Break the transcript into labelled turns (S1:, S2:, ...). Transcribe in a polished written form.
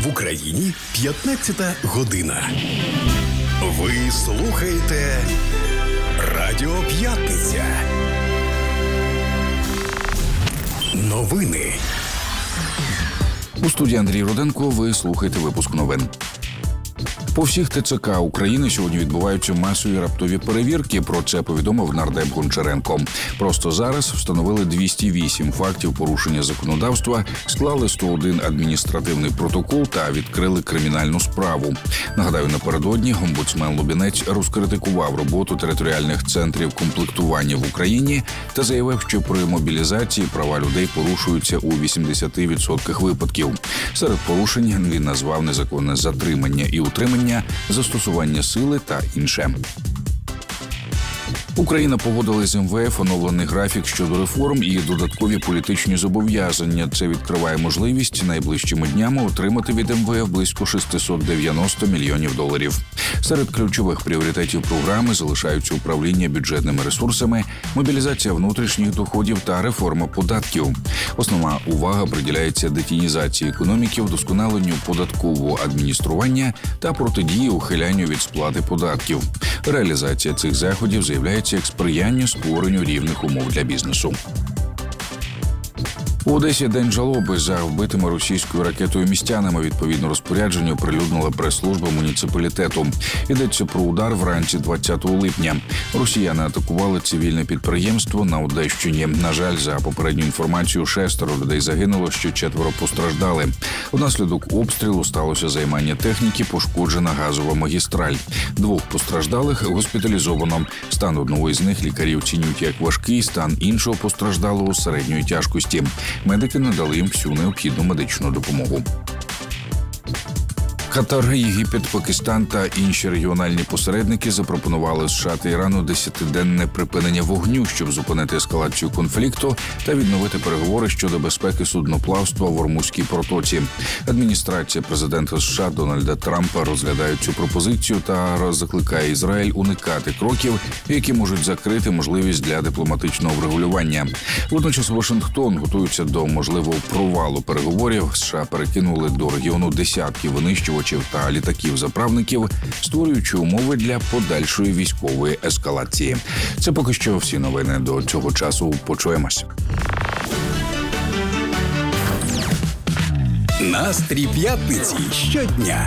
S1: В Україні 15 година. Ви слухаєте Радіо П'ятниця. Новини.
S2: У студії Андрій Руденко ви слухаєте випуск новин. По всіх ТЦК України сьогодні відбуваються масові раптові перевірки. Про це повідомив нардеп Гончаренко. Просто зараз встановили 208 фактів порушення законодавства, склали 101 адміністративний протокол та відкрили кримінальну справу. Нагадаю, напередодні омбудсмен Лубінець розкритикував роботу територіальних центрів комплектування в Україні та заявив, що при мобілізації права людей порушуються у 80% випадків. Серед порушень він назвав незаконне затримання і утримання, застосування сили та інше. Україна погодила з МВФ оновлений графік щодо реформ і додаткові політичні зобов'язання. Це відкриває можливість найближчими днями отримати від МВФ близько $690 мільйонів. Серед ключових пріоритетів програми залишаються управління бюджетними ресурсами, мобілізація внутрішніх доходів та реформа податків. Основна увага приділяється детінізації економіки, вдосконаленню податкового адміністрування та протидії ухилянню від сплати податків. Реалізація цих заходів заявляється як сприяння створенню рівних умов для бізнесу. У Одесі день жалоби за вбитими російською ракетою містянами. Відповідно розпорядження оприлюднила прес-служба муніципалітету. Йдеться про удар вранці 20 липня. Росіяни атакували цивільне підприємство на Одещині. На жаль, за попередню інформацію, 6 людей загинуло, ще 4 постраждали. Внаслідок обстрілу сталося займання техніки, пошкоджена газова магістраль. 2 постраждалих госпіталізовано. Стан одного із них лікарі оцінюють як важкий, стан іншого постраждалого середньої тяжкості. Медики надали їм всю необхідну медичну допомогу. Катар, Єгипет, Пакистан та інші регіональні посередники запропонували США та Ірану 10-денне припинення вогню, щоб зупинити ескалацію конфлікту та відновити переговори щодо безпеки судноплавства в Ормузькій протоці. Адміністрація президента США Дональда Трампа розглядає цю пропозицію та закликає Ізраїль уникати кроків, які можуть закрити можливість для дипломатичного врегулювання. Водночас Вашингтон готується до можливого провалу переговорів. США перекинули до регіону десятки винищувачів та літаків-заправників, створюючи умови для подальшої військової ескалації. Це поки що всі новини до цього часу. Почуємось.
S1: Настрій п'ятниці щодня.